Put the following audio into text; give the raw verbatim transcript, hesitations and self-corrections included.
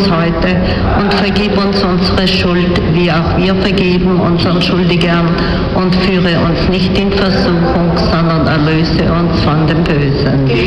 uns heute und vergib uns unsere Schuld, wie auch wir vergeben unseren Schuldigern, und führe uns nicht in Versuchung, sondern erlöse uns von dem Bösen.